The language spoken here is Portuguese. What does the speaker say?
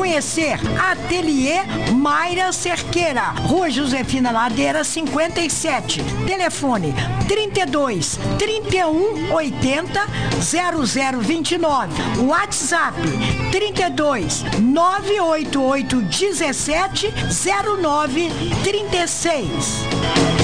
conhecer Ateliê Mayra Cerqueira, Rua Josefina Ladeira 57, telefone 32 31 80 0029, WhatsApp 32 988 17 09 36.